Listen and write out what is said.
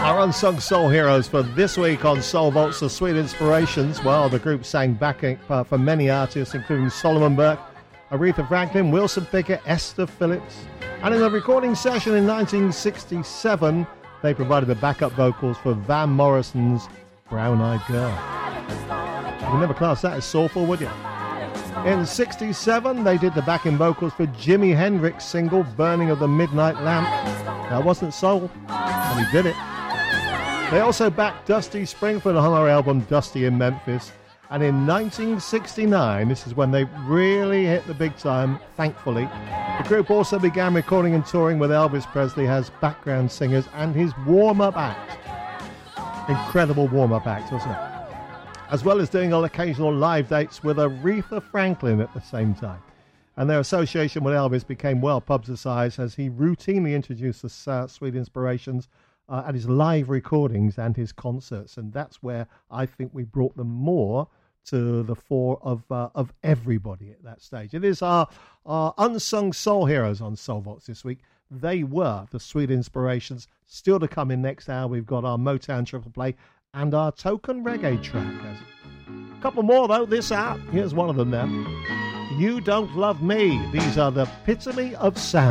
Our unsung soul heroes for this week on Soul Vaults, the Sweet Inspirations. Well, the group sang backing for many artists, including Solomon Burke, Aretha Franklin, Wilson Pickett, Esther Phillips. And in a recording session in 1967, they provided the backup vocals for Van Morrison's Brown Eyed Girl. You would never class that as soulful, would you? In 67, they did the backing vocals for Jimi Hendrix's single Burning of the Midnight Lamp. That wasn't soul, and he did it. They also backed Dusty Springfield on our album Dusty in Memphis. And in 1969, this is when they really hit the big time, thankfully. The group also began recording and touring with Elvis Presley as background singers and his warm-up act. Incredible warm-up act, wasn't it? As well as doing occasional live dates with Aretha Franklin at the same time. And their association with Elvis became well publicized as he routinely introduced the Sweet Inspirations at his live recordings and his concerts. And that's where I think we brought them more to the fore of everybody at that stage. It is our unsung soul heroes on Soul Vaults this week. They were the Sweet Inspirations. Still to come in next hour, we've got our Motown Triple Play and our token reggae track. A couple more, though, this hour. Here's one of them now. You Don't Love Me. These are the epitome of sound.